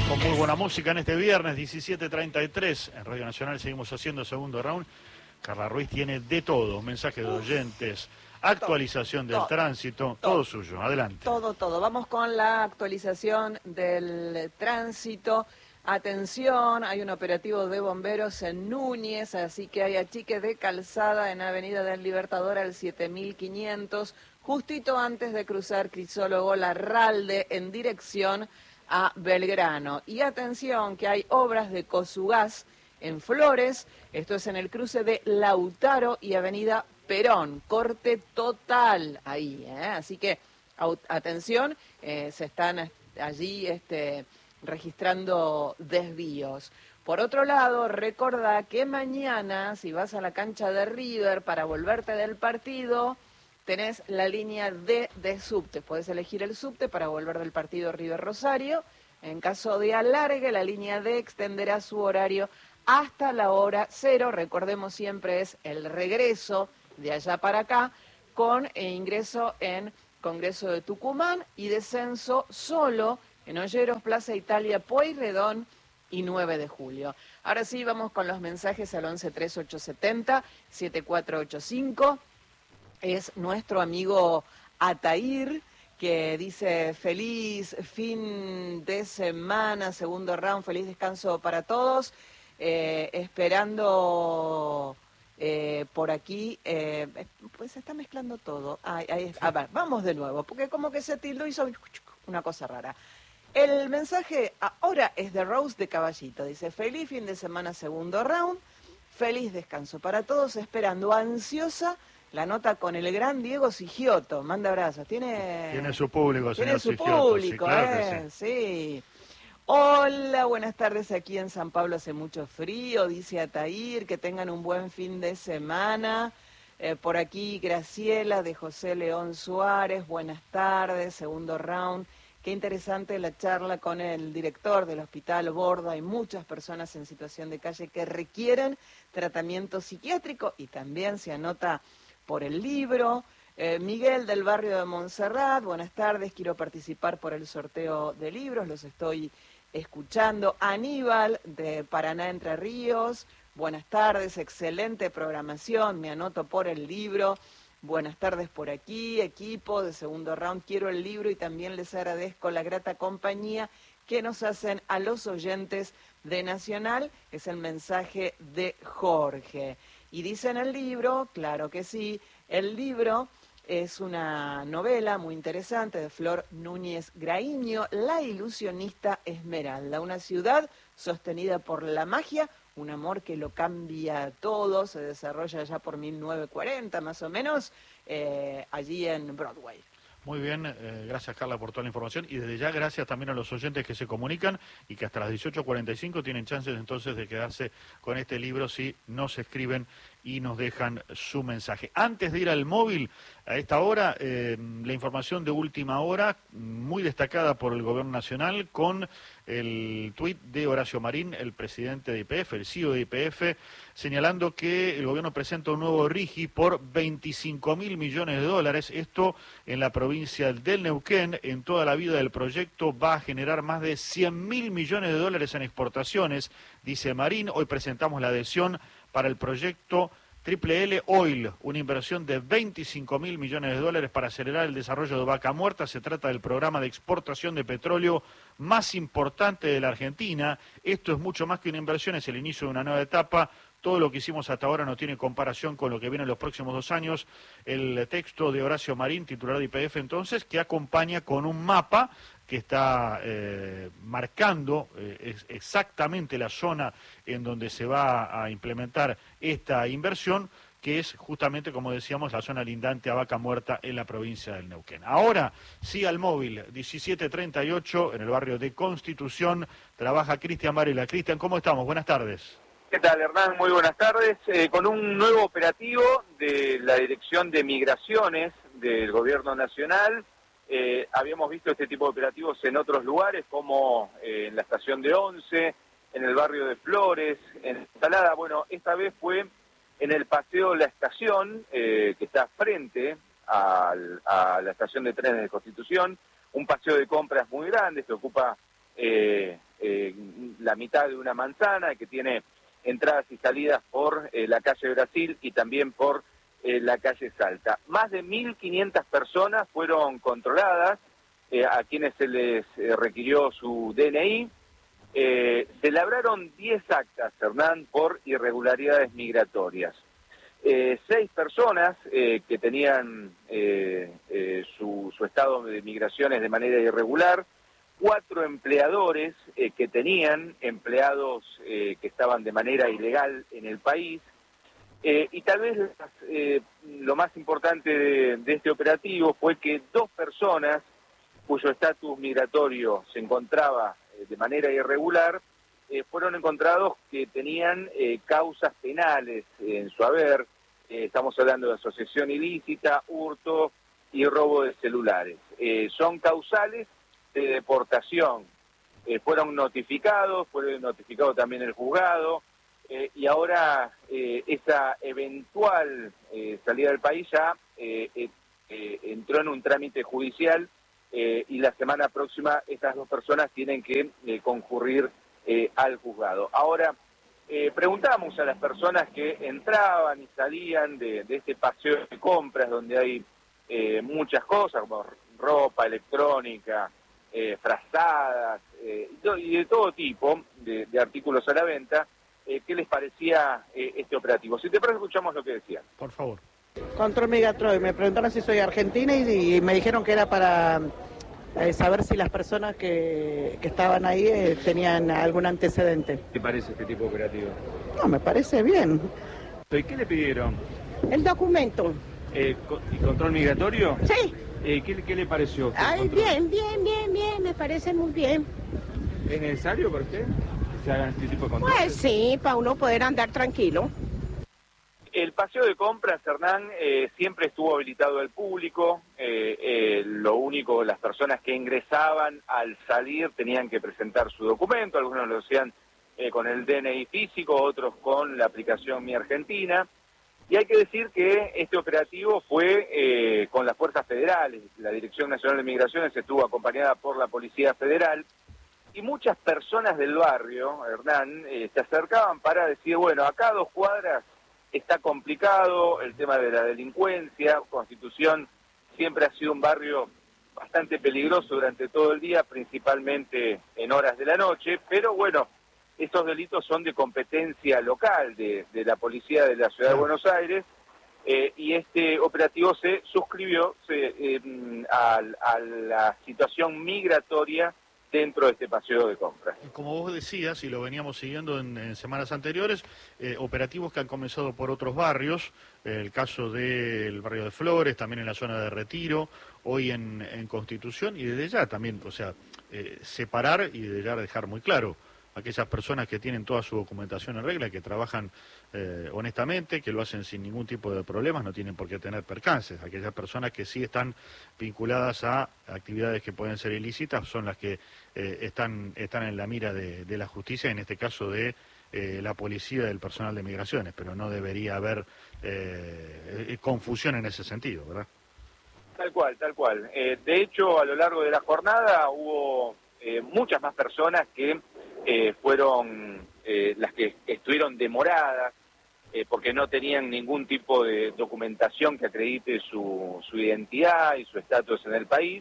Con muy buena música en este viernes 17:33 en Radio Nacional seguimos haciendo segundo round. Carla Ruiz tiene de todo, mensajes de oyentes, actualización del tránsito, todo suyo, adelante. Todo. Vamos con la actualización del tránsito. Atención, hay un operativo de bomberos en Núñez, así que hay achique de calzada en Avenida del Libertador al 7500, justito antes de cruzar Crisólogo Larralde en dirección a Belgrano. Y atención que hay obras de Cosugás en Flores, esto es en el cruce de Lautaro y Avenida Perón, corte total ahí, así que atención, se están allí registrando desvíos. Por otro lado, recordá que mañana, si vas a la cancha de River para volverte del partido, tenés la línea D de subte. Podés elegir el subte para volver del partido River Rosario. En caso de alargue, la línea D extenderá su horario hasta la hora 0. Recordemos siempre es el regreso de allá para acá con ingreso en Congreso de Tucumán y descenso solo en Olleros, Plaza Italia, Pueyrredón y 9 de julio. Ahora sí, vamos con los mensajes al 113870-7485. Es nuestro amigo Atair, que dice feliz fin de semana, segundo round, feliz descanso para todos. Esperando por aquí, pues se está mezclando todo. A ver, vamos de nuevo, porque como que se tildó, hizo una cosa rara. El mensaje ahora es de Rose de Caballito, dice feliz fin de semana, segundo round, feliz descanso para todos, esperando ansiosa la nota con el gran Diego Sigioto. Manda abrazos. Tiene su público, señor Sigioto. Tiene su público, sí, claro que sí. Hola, buenas tardes. Aquí en San Pablo hace mucho frío, dice Atair. Que tengan un buen fin de semana. Por aquí Graciela de José León Suárez. Buenas tardes, segundo round. Qué interesante la charla con el director del Hospital Borda. Hay muchas personas en situación de calle que requieren tratamiento psiquiátrico y también se anota por el libro. Miguel del barrio de Montserrat, buenas tardes, quiero participar por el sorteo de libros, los estoy escuchando. Aníbal de Paraná Entre Ríos, buenas tardes, excelente programación, me anoto por el libro. Buenas tardes por aquí, equipo de segundo round, quiero el libro y también les agradezco la grata compañía que nos hacen a los oyentes de Nacional, es el mensaje de Jorge. Y dice en el libro, claro que sí, el libro es una novela muy interesante de Flor Núñez Graíño, La ilusionista Esmeralda, una ciudad sostenida por la magia, un amor que lo cambia todo, se desarrolla ya por 1940 más o menos, allí en Broadway. Muy bien, gracias Carla por toda la información y desde ya gracias también a los oyentes que se comunican y que hasta las 18:45 tienen chances entonces de quedarse con este libro si nos escriben y nos dejan su mensaje. Antes de ir al móvil, a esta hora, la información de última hora, muy destacada por el Gobierno Nacional, con el tuit de Horacio Marín, el presidente de YPF, el CEO de YPF, señalando que el gobierno presenta un nuevo RIGI por 25.000 millones de dólares. Esto en la provincia del Neuquén, en toda la vida del proyecto, va a generar más de 100.000 millones de dólares en exportaciones, dice Marín. Hoy presentamos la adhesión para el proyecto Triple L Oil, una inversión de 25.000 millones de dólares para acelerar el desarrollo de Vaca Muerta. Se trata del programa de exportación de petróleo más importante de la Argentina. Esto es mucho más que una inversión, es el inicio de una nueva etapa. Todo lo que hicimos hasta ahora no tiene comparación con lo que viene en los próximos 2 años. El texto de Horacio Marín, titular de YPF entonces, que acompaña con un mapa que está marcando exactamente la zona en donde se va a implementar esta inversión, que es justamente, como decíamos, la zona lindante a Vaca Muerta en la provincia del Neuquén. Ahora, sí al móvil, 17:38, en el barrio de Constitución, trabaja Cristian Varela. Cristian, ¿cómo estamos? Buenas tardes. ¿Qué tal, Hernán? Muy buenas tardes. Con un nuevo operativo de la Dirección de Migraciones del Gobierno Nacional. Habíamos visto este tipo de operativos en otros lugares, como en la estación de Once, en el barrio de Flores, en Salada. Bueno, esta vez fue en el Paseo La Estación, que está frente a la estación de trenes de Constitución, un paseo de compras muy grande que ocupa la mitad de una manzana, que tiene entradas y salidas por la calle Brasil y también por la calle Salta. Más de 1.500 personas fueron controladas, a quienes se les requirió su DNI. Se labraron 10 actas, Hernán, por irregularidades migratorias. 6 personas que tenían su estado de migraciones de manera irregular, 4 empleadores que tenían empleados que estaban de manera ilegal en el país, y tal vez lo más importante de este operativo fue que 2 personas cuyo estatus migratorio se encontraba de manera irregular, fueron encontrados que tenían causas penales en su haber. Estamos hablando de asociación ilícita, hurto y robo de celulares. Son causales de deportación. Fueron notificado también el juzgado, y ahora esa eventual salida del país ya entró en un trámite judicial, y la semana próxima estas 2 personas tienen que concurrir al juzgado. Ahora, preguntamos a las personas que entraban y salían de este paseo de compras donde hay muchas cosas como ropa, electrónica, frazadas y de todo tipo de artículos a la venta, qué les parecía este operativo. Si te parece, escuchamos lo que decían. Por favor. Control migratorio, me preguntaron si soy argentina y me dijeron que era para saber si las personas que estaban ahí tenían algún antecedente. ¿Qué parece este tipo de operativo? No, me parece bien. ¿Y qué le pidieron? El documento. ¿Y control migratorio? Sí. ¿Qué le pareció? Ay, bien, me parece muy bien. ¿Es necesario para usted que se hagan este tipo de controles? Pues sí, para uno poder andar tranquilo. El paseo de compras, Hernán, siempre estuvo habilitado al público. Lo único, las personas que ingresaban al salir tenían que presentar su documento. Algunos lo hacían con el DNI físico, otros con la aplicación Mi Argentina. Y hay que decir que este operativo fue con las fuerzas federales. La Dirección Nacional de Migraciones estuvo acompañada por la Policía Federal. Y muchas personas del barrio, Hernán, se acercaban para decir, bueno, acá a 2 cuadras está complicado el tema de la delincuencia. Constitución siempre ha sido un barrio bastante peligroso durante todo el día, principalmente en horas de la noche, pero bueno, estos delitos son de competencia local de la policía de la Ciudad de Buenos Aires, y este operativo se suscribió a la situación migratoria dentro de este paseo de compras. Como vos decías, y lo veníamos siguiendo en semanas anteriores, operativos que han comenzado por otros barrios, el caso del barrio de Flores, también en la zona de Retiro, hoy en Constitución, y desde ya también, o sea, separar y desde ya dejar muy claro aquellas personas que tienen toda su documentación en regla, que trabajan honestamente, que lo hacen sin ningún tipo de problemas, no tienen por qué tener percances. Aquellas personas que sí están vinculadas a actividades que pueden ser ilícitas son las que están en la mira de la justicia, en este caso de la policía y del personal de migraciones, pero no debería haber confusión en ese sentido, ¿verdad? Tal cual, tal cual. De hecho, a lo largo de la jornada hubo muchas más personas que fueron las que estuvieron demoradas porque no tenían ningún tipo de documentación que acredite su identidad y su estatus en el país.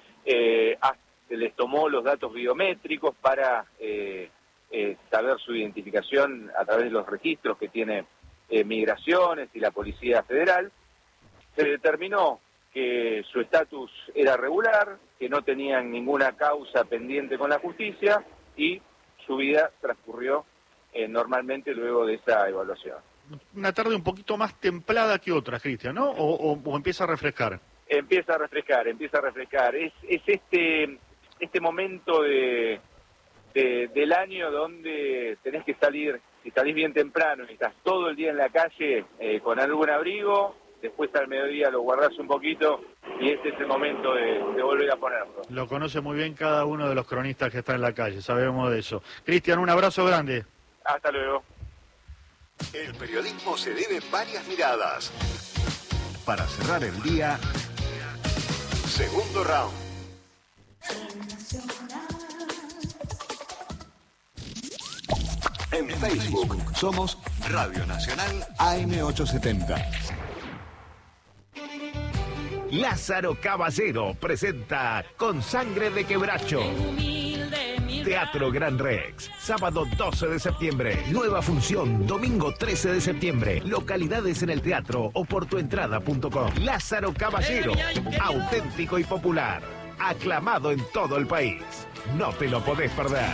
Se les tomó los datos biométricos para saber su identificación a través de los registros que tiene Migraciones y la Policía Federal. Se determinó que su estatus era regular, que no tenían ninguna causa pendiente con la justicia y su vida transcurrió normalmente luego de esa evaluación. Una tarde un poquito más templada que otras, Cristian, ¿no? ¿O empieza a refrescar? Empieza a refrescar. Es este momento del año donde tenés que salir, si salís bien temprano y estás todo el día en la calle con algún abrigo, después al mediodía lo guardás un poquito y este es el momento de volver a ponerlo. Lo conoce muy bien cada uno de los cronistas que está en la calle, sabemos de eso. Cristian, un abrazo grande. Hasta luego. El periodismo se debe varias miradas. Para cerrar el día, segundo round. En Facebook somos Radio Nacional AM870. Lázaro Caballero presenta Con Sangre de Quebracho. Teatro Gran Rex, sábado 12 de septiembre. Nueva función, domingo 13 de septiembre. Localidades en el teatro o por tuentrada.com. Lázaro Caballero, auténtico y popular. Aclamado en todo el país. No te lo podés perder.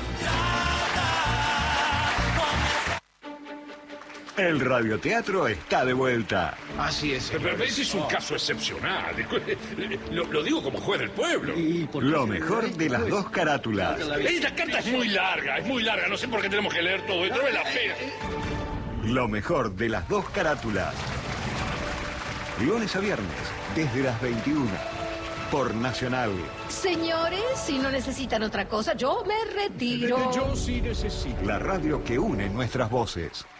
El radioteatro está de vuelta. Así es. Pero ese es un caso excepcional. Lo digo como juez del pueblo. Lo mejor de las dos carátulas. Esta carta es muy larga. No sé por qué tenemos que leer todo esto. No me la pena. Lo mejor de las dos carátulas. Lunes a viernes, desde las 21. Por Nacional. Señores, si no necesitan otra cosa, yo me retiro. Yo sí necesito. La radio que une nuestras voces.